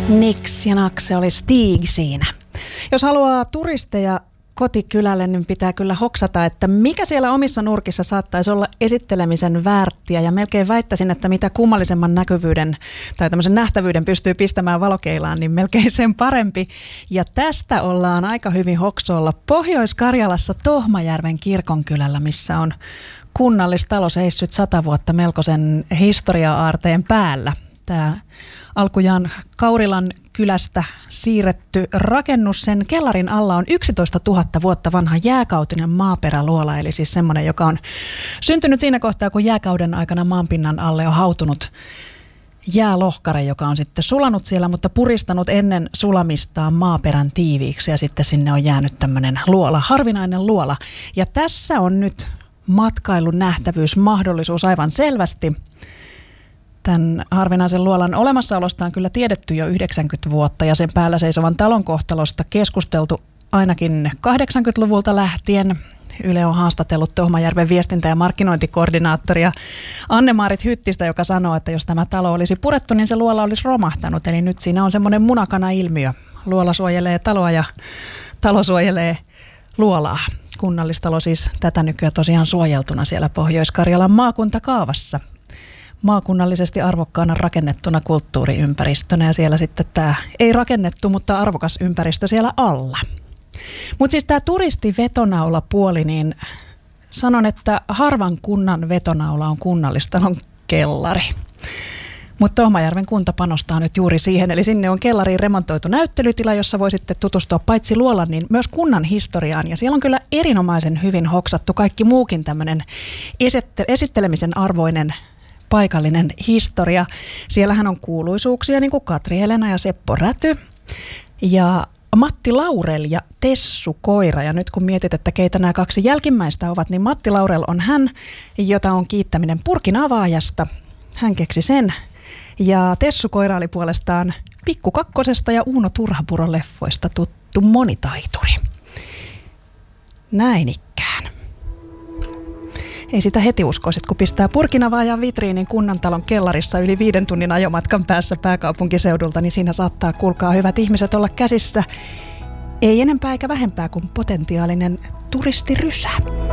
Nix ja Nakse oli Stig siinä. Jos haluaa turisteja kotikylälle, niin pitää kyllä hoksata, että mikä siellä omissa nurkissa saattaisi olla esittelemisen väärtiä. Ja melkein väittäisin, että mitä kummallisemman näkyvyyden tai tämmöisen nähtävyyden pystyy pistämään valokeilaan, niin melkein sen parempi. Ja tästä ollaan aika hyvin hoksolla Pohjois-Karjalassa Tohmajärven kirkonkylällä, missä on kunnallistalo seissyt 100 vuotta melkoisen historia-aarteen päällä. Tämä alkujaan Kaurilan kylästä siirretty rakennus, sen kellarin alla on 11 000 vuotta vanha jääkautinen maaperäluola, eli siis semmoinen, joka on syntynyt siinä kohtaa, kun jääkauden aikana maanpinnan alle on hautunut jäälohkare, joka on sitten sulanut siellä, mutta puristanut ennen sulamistaan maaperän tiiviiksi, ja sitten sinne on jäänyt tämmöinen luola, harvinainen luola. Ja tässä on nyt matkailun nähtävyysmahdollisuus aivan selvästi. Tämän harvinaisen luolan olemassaolosta on kyllä tiedetty jo 90 vuotta ja sen päällä seisovan talon kohtalosta keskusteltu ainakin 80-luvulta lähtien. Yle on haastatellut Tohmajärven viestintä- ja markkinointikoordinaattoria Anne-Maarit Hyttistä, joka sanoo, että jos tämä talo olisi purettu, niin se luola olisi romahtanut. Eli nyt siinä on semmoinen munakana-ilmiö. Luola suojelee taloa ja talo suojelee luolaa. Kunnallistalo siis tätä nykyään tosiaan suojeltuna siellä Pohjois-Karjalan maakuntakaavassa. Maakunnallisesti arvokkaana rakennettuna kulttuuriympäristönä, ja siellä sitten tämä ei rakennettu, mutta arvokas ympäristö siellä alla. Mutta siis tämä turistivetonaulapuoli, niin sanon, että harvan kunnan vetonaula on kunnallistalon kellari. Mutta Tohmajärven kunta panostaa nyt juuri siihen, eli sinne on kellariin remontoitu näyttelytila, jossa voi sitten tutustua paitsi luolan, niin myös kunnan historiaan. Ja siellä on kyllä erinomaisen hyvin hoksattu kaikki muukin tämmöinen esittelemisen arvoinen paikallinen historia. Siellähän on kuuluisuuksia niin kuin Katri Helena ja Seppo Räty ja Matti Laurel ja Tessu Koira. Ja nyt kun mietit, että keitä nämä kaksi jälkimmäistä ovat, niin Matti Laurel on hän, jota on kiittäminen purkin avaajasta. Hän keksi sen. Ja Tessu Koira oli puolestaan Pikku Kakkosesta ja Uuno Turhapuron leffoista tuttu monitaituri. Näin ikään. Ei sitä heti uskoisit, kun pistää purkinavaajan vitriinin kunnantalon kellarissa yli 5 tunnin ajomatkan päässä pääkaupunkiseudulta, niin siinä saattaa, kuulkaa hyvät ihmiset, olla käsissä ei enempää eikä vähempää kuin potentiaalinen turistirysä.